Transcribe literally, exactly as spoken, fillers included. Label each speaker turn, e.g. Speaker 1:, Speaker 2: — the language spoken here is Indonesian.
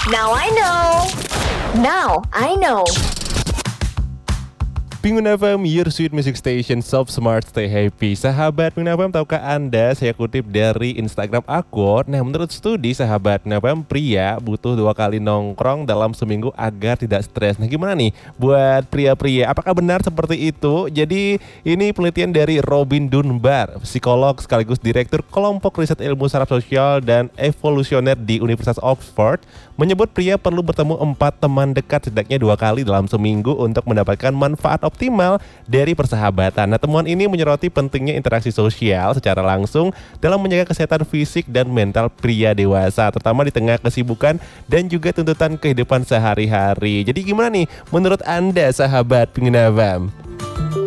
Speaker 1: Now I know. Now I know.
Speaker 2: Pengguna F M, your sweet music station, Soft Smart, stay happy. Sahabat Pengguna F M, tahukah Anda, saya kutip dari Instagram aku. Nah, menurut studi sahabat Pengguna F M, pria butuh dua kali nongkrong dalam seminggu agar tidak stres. Nah, gimana nih buat pria-pria? Apakah benar seperti itu? Jadi, ini penelitian dari Robin Dunbar, psikolog sekaligus direktur kelompok riset ilmu saraf sosial dan evolusioner di Universitas Oxford, menyebut pria perlu bertemu empat teman dekat setidaknya dua kali dalam seminggu untuk mendapatkan manfaat optimal dari persahabatan. Nah, temuan ini menyoroti pentingnya interaksi sosial secara langsung dalam menjaga kesehatan fisik dan mental pria dewasa, terutama di tengah kesibukan dan juga tuntutan kehidupan sehari-hari. Jadi gimana nih menurut Anda, sahabat Pengguna F M?